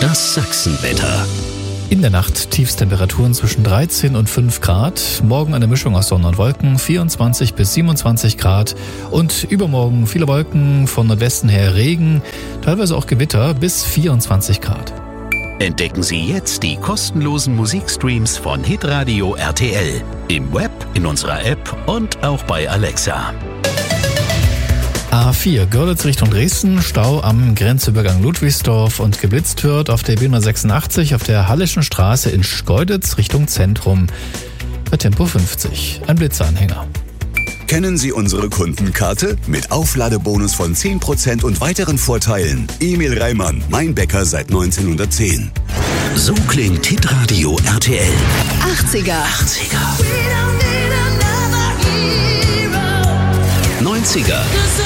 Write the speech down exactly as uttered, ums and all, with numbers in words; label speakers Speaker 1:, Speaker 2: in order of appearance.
Speaker 1: Das Sachsenwetter.
Speaker 2: In der Nacht Tiefstemperaturen zwischen dreizehn und fünf Grad. Morgen eine Mischung aus Sonne und Wolken, vierundzwanzig bis siebenundzwanzig Grad. Und übermorgen viele Wolken, von Nordwesten her Regen, teilweise auch Gewitter bis vierundzwanzig Grad.
Speaker 1: Entdecken Sie jetzt die kostenlosen Musikstreams von Hitradio R T L. Im Web, in unserer App und auch bei Alexa.
Speaker 2: A vier, Görlitz Richtung Dresden, Stau am Grenzübergang Ludwigsdorf und geblitzt wird auf der B hundertsechsundachtzig auf der Hallischen Straße in Schkeuditz Richtung Zentrum. Bei Tempo fünfzig, ein Blitzeanhänger.
Speaker 3: Kennen Sie unsere Kundenkarte? Mit Aufladebonus von zehn Prozent und weiteren Vorteilen. Emil Reimann, mein Bäcker seit neunzehnhundertzehn.
Speaker 1: So klingt Hitradio R T L.
Speaker 4: achtziger.
Speaker 1: achtziger. neunziger.